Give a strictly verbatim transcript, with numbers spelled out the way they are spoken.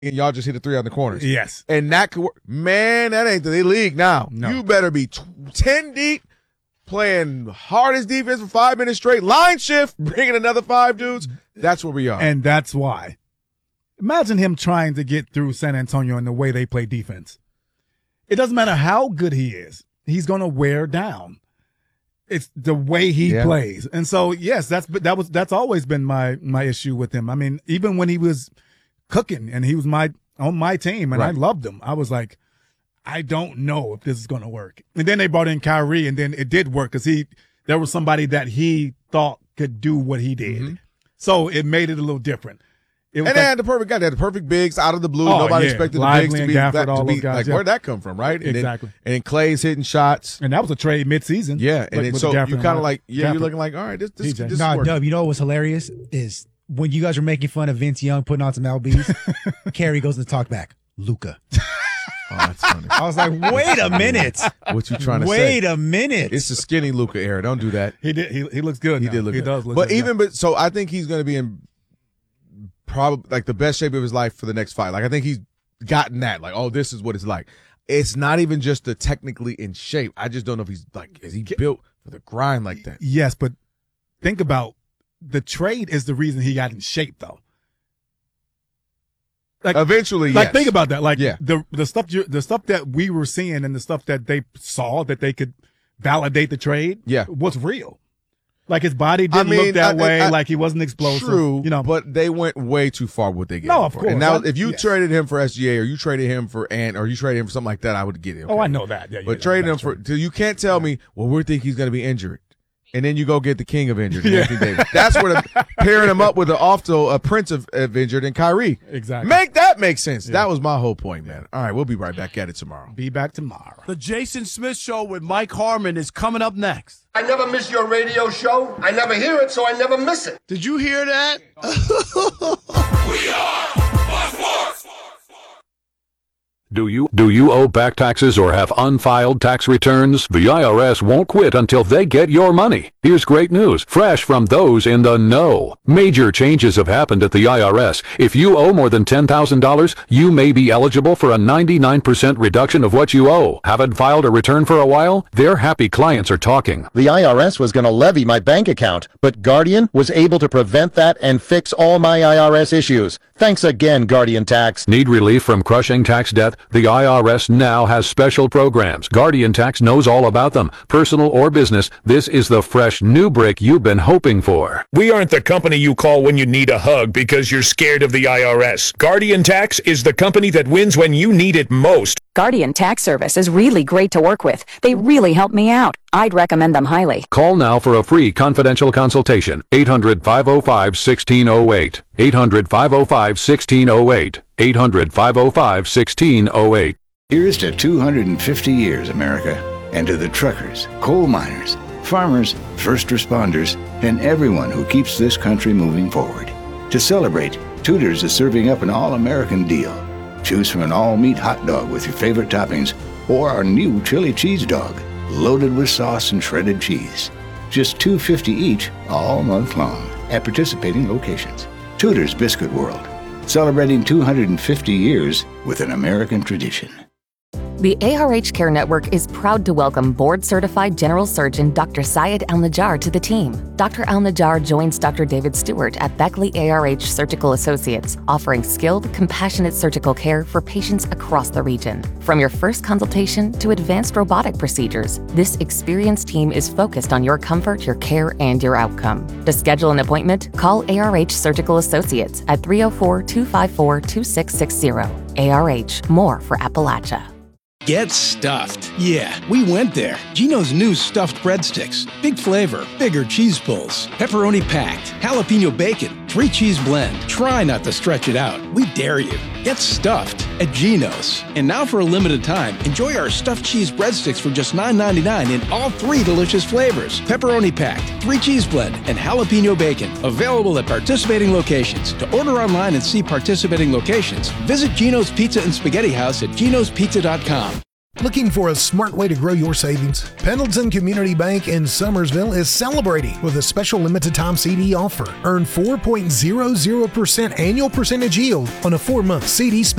and y'all just hit a three on the corners. Yes. And that could work. Man, that ain't the league now. No. You better be t- ten deep, playing hardest defense for five minutes straight, line shift, bringing another five dudes. That's where we are. And that's why. Imagine him trying to get through San Antonio in the way they play defense. It doesn't matter how good he is. He's going to wear down. It's the way he yeah. plays. And so, yes, that's that was that's always been my my issue with him. I mean, even when he was cooking and he was my on my team and right. I loved him, I was like, I don't know if this is going to work. And then they brought in Kyrie, and then it did work because he there was somebody that he thought could do what he did. Mm-hmm. So it made it a little different. And they like, had the perfect guy. They had the perfect bigs out of the blue. Oh, Nobody yeah. expected Lively the bigs to be, Gafford, that, to all be those guys, like, yeah. where'd that come from, right? And exactly. Then, and Clay's hitting shots. And that was a trade midseason. Yeah. And then, so you kind of like, yeah, Gafford. you're looking like, all right, this, this, this Nah, is Dub, you know what's hilarious is when you guys were making fun of Vince Young putting on some L Bs, Kerry goes to talk back, Luka. Oh, that's funny. I was like, wait a minute. What you trying to wait say? Wait a minute. It's the skinny Luka era. Don't do that. He did. He, he looks good. He now. did look he good. does look but good. even, but so I think he's going to be in probably like the best shape of his life for the next fight. Like I think he's gotten that. Like, oh, this is what it's like. It's not even just the technically in shape. I just don't know if he's like, is he built for the grind like that? Yes, but think about the trade is the reason he got in shape though. Like eventually, like yes. think about that. Like yeah. the the stuff you, the stuff that we were seeing and the stuff that they saw that they could validate the trade. Yeah. was real. Like his body didn't I mean, look that I, way. I, I, like he wasn't explosive. True, you know. but they went way too far with what they gave. No, him of for. course. And now, I, if you yes. traded him for S G A or you traded him for Ant or you traded him for something like that, I would get it. Okay. Oh, I know that. Yeah, but yeah, trading no, him for, true. you can't tell yeah. me, well, we think he's going to be injured. And then you go get the king of injured, yeah. Anthony Davis. That's where the, pairing him up with the also a prince of, of injured and Kyrie. Exactly. Make that make sense. Yeah. That was my whole point, man. All right, we'll be right back at it tomorrow. Be back tomorrow. The Jason Smith Show with Mike Harmon is coming up next. I never miss your radio show. I never hear it, so I never miss it. Did you hear that? We are Fox Sports. Do you do you owe back taxes or have unfiled tax returns? The I R S won't quit until they get your money. Here's great news, fresh from those in the know. Major changes have happened at the I R S. If you owe more than ten thousand dollars, you may be eligible for a ninety-nine percent reduction of what you owe. Haven't filed a return for a while? Their happy clients are talking. The I R S was going to levy my bank account, but Guardian was able to prevent that and fix all my I R S issues. Thanks again, Guardian Tax. Need relief from crushing tax debt? The I R S now has special programs. Guardian Tax knows all about them. Personal or business, this is the fresh new break you've been hoping for. We aren't the company you call when you need a hug because you're scared of the I R S. Guardian Tax is the company that wins when you need it most. Guardian Tax Service is really great to work with. They really help me out. I'd recommend them highly. Call now for a free confidential consultation. eight hundred, five oh five, one six oh eight. eight hundred, five oh five, one six oh eight. eight hundred, five oh five, one six oh eight. Here's to two hundred fifty years, America, and to the truckers, coal miners, farmers, first responders, and everyone who keeps this country moving forward. To celebrate, Tudor's is serving up an all-American deal. Choose from an all-meat hot dog with your favorite toppings or our new chili cheese dog, loaded with sauce and shredded cheese. Just two dollars and fifty cents each all month long at participating locations. Tudor's Biscuit World, celebrating two hundred fifty years with an American tradition. The A R H Care Network is proud to welcome board-certified general surgeon Doctor Syed Al-Najjar to the team. Doctor Al-Najjar joins Doctor David Stewart at Beckley A R H Surgical Associates, offering skilled, compassionate surgical care for patients across the region. From your first consultation to advanced robotic procedures, this experienced team is focused on your comfort, your care, and your outcome. To schedule an appointment, call A R H Surgical Associates at three oh four, two five four, two six six zero. A R H, more for Appalachia. Get stuffed. Yeah, we went there. Gino's new stuffed breadsticks. Big flavor, bigger cheese pulls, pepperoni packed, jalapeno bacon, three cheese blend. Try not to stretch it out. We dare you. Get stuffed at Gino's. And now for a limited time, enjoy our stuffed cheese breadsticks for just nine ninety-nine in all three delicious flavors. Pepperoni packed, three cheese blend, and jalapeno bacon. Available at participating locations. To order online and see participating locations, visit Gino's Pizza and Spaghetti House at ginos pizza dot com. Looking for a smart way to grow your savings? Pendleton Community Bank in Summersville is celebrating with a special limited time C D offer. Earn four point zero zero percent annual percentage yield on a four-month C D